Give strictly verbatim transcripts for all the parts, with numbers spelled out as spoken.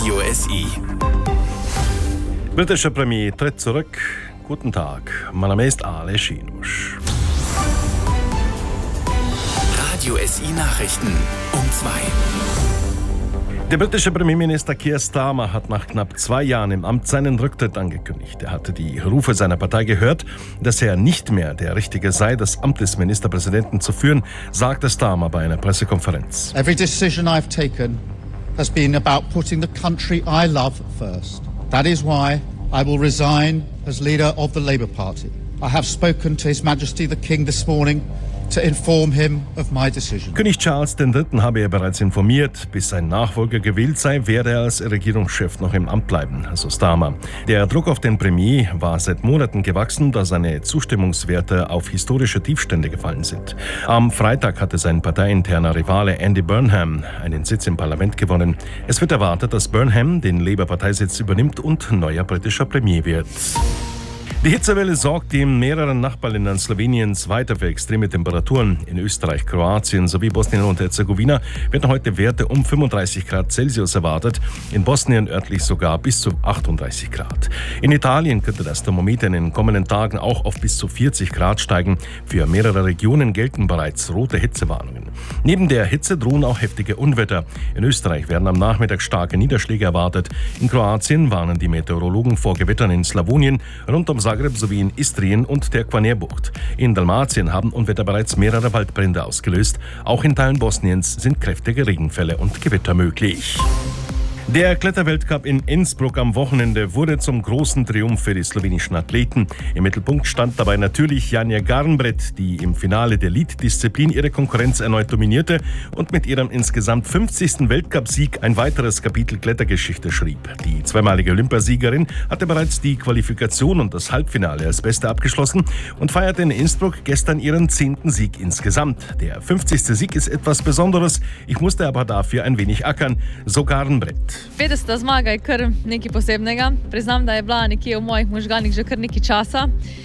Radio S I. Britischer Premier tritt zurück. Guten Tag, mein Name ist Aleš Janusz. Radio S I Nachrichten um zwei. Der britische Premierminister Keir Starmer hat nach knapp zwei Jahren im Amt seinen Rücktritt angekündigt. Er hatte die Rufe seiner Partei gehört, dass er nicht mehr der Richtige sei, das Amt des Ministerpräsidenten zu führen, sagte Starmer bei einer Pressekonferenz. Every decision I've taken has been about putting the country I love first. That is why I will resign as leader of the Labour Party. I have spoken to His Majesty the King this morning to inform him of my decision. König Charles der Dritte habe er bereits informiert, bis sein Nachfolger gewählt sei, werde er als Regierungschef noch im Amt bleiben, so Starmer. Der Druck auf den Premier war seit Monaten gewachsen, da seine Zustimmungswerte auf historische Tiefstände gefallen sind. Am Freitag hatte sein parteiinterner Rivale Andy Burnham einen Sitz im Parlament gewonnen. Es wird erwartet, dass Burnham den Labour-Parteisitz übernimmt und neuer britischer Premier wird. Die Hitzewelle sorgt in mehreren Nachbarländern Sloweniens weiter für extreme Temperaturen. In Österreich, Kroatien sowie Bosnien und Herzegowina werden heute Werte um fünfunddreißig Grad Celsius erwartet, in Bosnien örtlich sogar bis zu achtunddreißig Grad. In Italien könnte das Thermometer in den kommenden Tagen auch auf bis zu vierzig Grad steigen. Für mehrere Regionen gelten bereits rote Hitzewarnungen. Neben der Hitze drohen auch heftige Unwetter. In Österreich werden am Nachmittag starke Niederschläge erwartet. In Kroatien warnen die Meteorologen vor Gewittern in Slawonien, rund um Zagreb sowie in Istrien und der Kvarnerbucht. In Dalmatien haben Unwetter bereits mehrere Waldbrände ausgelöst. Auch in Teilen Bosniens sind kräftige Regenfälle und Gewitter möglich. Der Kletterweltcup in Innsbruck am Wochenende wurde zum großen Triumph für die slowenischen Athleten. Im Mittelpunkt stand dabei natürlich Janja Garnbret, die im Finale der Lead-Disziplin ihre Konkurrenz erneut dominierte und mit ihrem insgesamt fünfzigsten Weltcupsieg ein weiteres Kapitel Klettergeschichte schrieb. Die zweimalige Olympiasiegerin hatte bereits die Qualifikation und das Halbfinale als Beste abgeschlossen und feierte in Innsbruck gestern ihren zehnten Sieg insgesamt. Der fünfzigste Sieg ist etwas Besonderes, ich musste aber dafür ein wenig ackern, so Garnbret. petdeseta zmaga je kar nekaj posebnega. Priznam, da je bila nekje v mojih možganih že kar nekaj časa,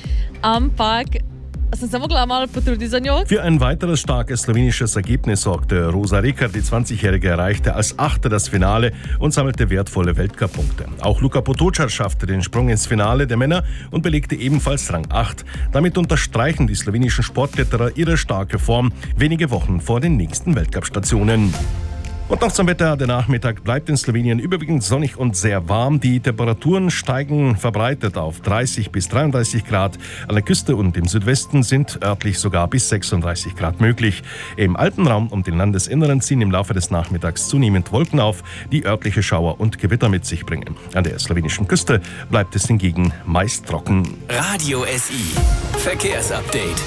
ampak sem se mogla malo potruditi za njo. Für ein weiteres starkes slowenisches Ergebnis sorgte Rosa Rekar. Die zwanzigjährige erreichte als Achte das Finale und sammelte wertvolle Weltcup-Punkte. Auch Luka Potočar schaffte den Sprung ins Finale der Männer und belegte ebenfalls Rang acht. Damit unterstreichen die slowenischen Sportkletterer ihre starke Form wenige Wochen vor den nächsten Weltcup-Stationen. Und noch zum Wetter. Der Nachmittag bleibt in Slowenien überwiegend sonnig und sehr warm. Die Temperaturen steigen verbreitet auf dreißig bis dreiunddreißig Grad. An der Küste und im Südwesten sind örtlich sogar bis sechsunddreißig Grad möglich. Im Alpenraum und im Landesinneren ziehen im Laufe des Nachmittags zunehmend Wolken auf, die örtliche Schauer und Gewitter mit sich bringen. An der slowenischen Küste bleibt es hingegen meist trocken. Radio S I Verkehrsupdate.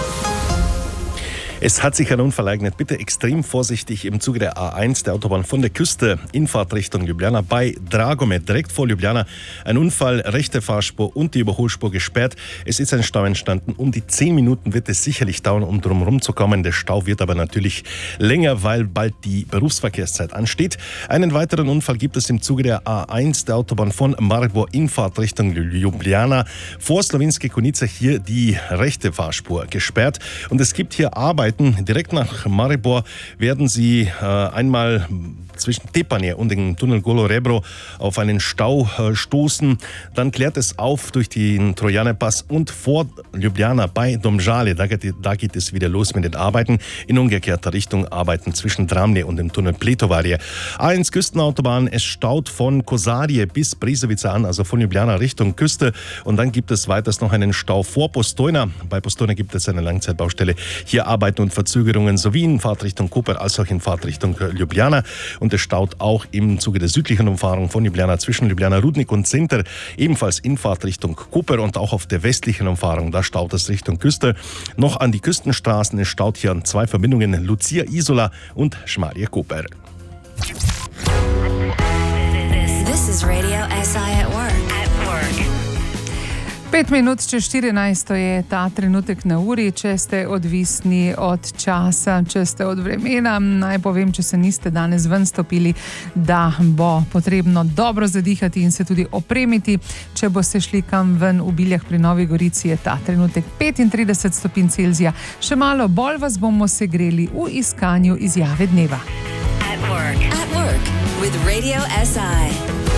Es hat sich ein Unfall ereignet. Bitte extrem vorsichtig im Zuge der A eins, der Autobahn von der Küste in Fahrtrichtung Ljubljana bei Dragome, direkt vor Ljubljana. Ein Unfall, rechte Fahrspur und die Überholspur gesperrt. Es ist ein Stau entstanden. Um die zehn Minuten wird es sicherlich dauern, um drumherum zu kommen. Der Stau wird aber natürlich länger, weil bald die Berufsverkehrszeit ansteht. Einen weiteren Unfall gibt es im Zuge der A eins, der Autobahn von Maribor in Fahrtrichtung Ljubljana. Vor Slovenske Konjice hier die rechte Fahrspur gesperrt. Und es gibt hier Arbeiten. Direkt nach Maribor werden Sie äh, einmal zwischen Tepanje und dem Tunnel Golo Rebro auf einen Stau äh, stoßen. Dann klärt es auf durch den Trojane-Pass und vor Ljubljana bei Domžale. Da geht, da geht es wieder los mit den Arbeiten. In umgekehrter Richtung Arbeiten zwischen Dramne und dem Tunnel Pletovarje. A eins Küstenautobahn, es staut von Kosarie bis Brezovica an, also von Ljubljana Richtung Küste. Und dann gibt es weiters noch einen Stau vor Postojna. Bei Postojna gibt es eine Langzeitbaustelle. Hier Arbeiten und Verzögerungen sowie in Fahrtrichtung Koper als auch in Fahrtrichtung Ljubljana. Und es staut auch im Zuge der südlichen Umfahrung von Ljubljana zwischen Ljubljana Rudnik und Center, ebenfalls in Fahrtrichtung Koper und auch auf der westlichen Umfahrung, da staut es Richtung Küste. Noch an die Küstenstraßen, es staut hier an zwei Verbindungen Lucia Isola und Šmarje Koper. This is Radio S I at work. At work. Pet minut čez štirinajsto je ta trenutek na uri. Če ste odvisni od časa, če ste od vremena, naj povem, če se niste danes ven stopili, da bo potrebno dobro zadihati in se tudi opremiti. Če boste šli kam ven v Biljah pri Novi Gorici, je ta trenutek petintrideset stopinj Celzija. Še malo bolj vas bomo segreli v iskanju izjave dneva. At work. At work with Radio S I.